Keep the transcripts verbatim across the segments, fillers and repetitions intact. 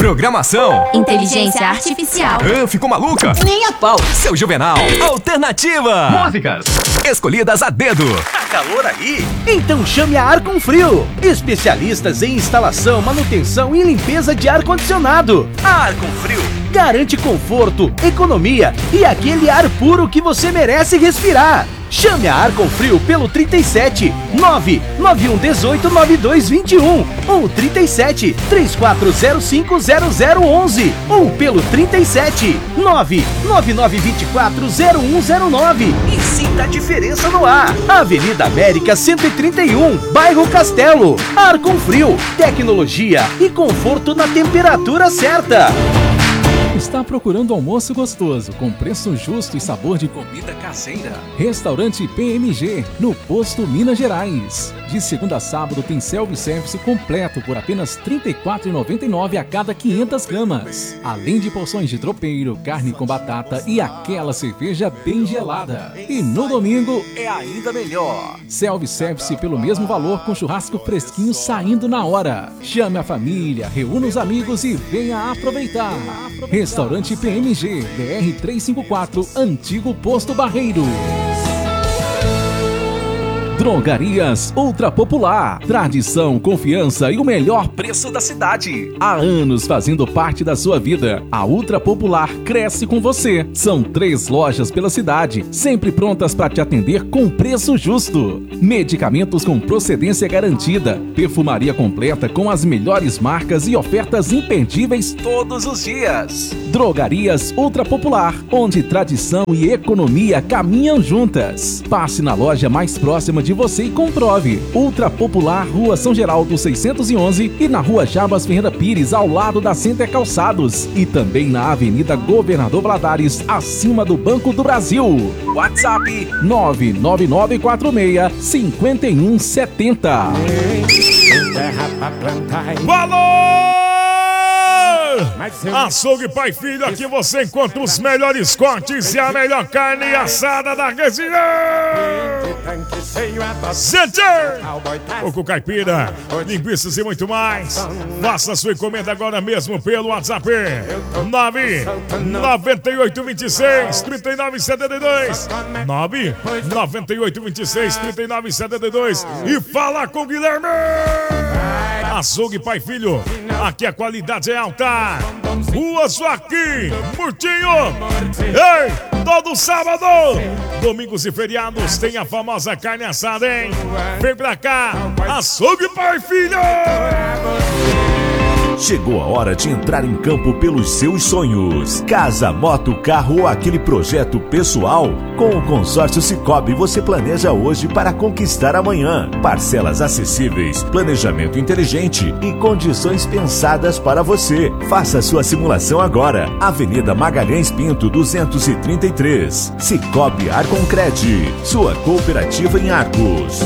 Programação. Inteligência artificial. Ah, ficou maluca? Nem a pau. Seu Juvenal. Alternativa. Músicas escolhidas a dedo. Tá calor aí? Então chame a Arconfrio. Especialistas em instalação, manutenção e limpeza de ar-condicionado. A Arconfrio garante conforto, economia e aquele ar puro que você merece respirar. Chame a Arconfrio pelo trinta e sete, nove nove um dezoito, nove dois vinte e um ou trinta e sete, três quatro zero cinco, zero zero onze ou pelo trinta e sete, nove nove nove vinte e quatro, zero um zero nove e sinta a diferença no ar. Avenida América cento e trinta e um, Bairro Castelo. Arconfrio, tecnologia e conforto na temperatura certa. Está procurando almoço gostoso, com preço justo e sabor de comida caseira? Restaurante P M G, no Posto Minas Gerais. De segunda a sábado tem self-service completo por apenas trinta e quatro reais e noventa e nove centavos a cada quinhentas gramas. Além de porções de tropeiro, carne com batata e aquela cerveja bem gelada. E no domingo é ainda melhor. Self-service pelo mesmo valor, com churrasco fresquinho saindo na hora. Chame a família, reúna os amigos e venha aproveitar. Restaurante P M G, B R trezentos e cinquenta e quatro, Antigo Posto Barreiro. Drogarias Ultra Popular. Tradição, confiança e o melhor preço da cidade. Há anos fazendo parte da sua vida. A Ultra Popular cresce com você. São três lojas pela cidade, sempre prontas para te atender com preço justo. Medicamentos com procedência garantida. Perfumaria completa com as melhores marcas e ofertas imperdíveis todos os dias. Drogarias Ultra Popular, onde tradição e economia caminham juntas. Passe na loja mais próxima de você e comprove. Ultra Popular, Rua São Geraldo seiscentos e onze e na Rua Jabas Ferreira Pires, ao lado da Center Calçados. E também na Avenida Governador Valadares, acima do Banco do Brasil. WhatsApp nove nove nove quatro seis, cinco um sete zero. Valor! Açougue Pai Filho, aqui você encontra os melhores cortes e a melhor carne assada da região. Center! Coco caipira, linguiças e muito mais. Faça sua encomenda agora mesmo pelo WhatsApp nove nove oito dois seis, três nove sete dois nove nove oito dois seis, três nove sete dois e fala com o Guilherme. Açougue Pai Filho, aqui a qualidade é alta. Rua Joaquim Murtinho. Ei, todo sábado, domingos e feriados tem a famosa carne assada, hein? Vem pra cá, Açougue Pai Filho. Chegou a hora de entrar em campo pelos seus sonhos. Casa, moto, carro ou aquele projeto pessoal? Com o consórcio Sicoob você planeja hoje para conquistar amanhã. Parcelas acessíveis, planejamento inteligente e condições pensadas para você. Faça sua simulação agora. Avenida Magalhães Pinto, duzentos e trinta e três. Sicoob Arconcred, sua cooperativa em Arcos.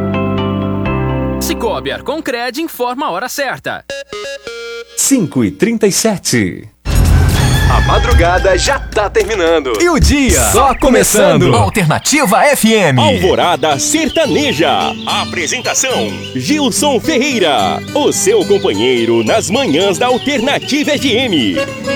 Sicoob Arconcred informa a hora certa. cinco e trinta e sete. A madrugada já tá terminando. E o dia só começando. Alternativa F M. Alvorada Sertaneja. Apresentação: Gilson Ferreira, o seu companheiro nas manhãs da Alternativa F M.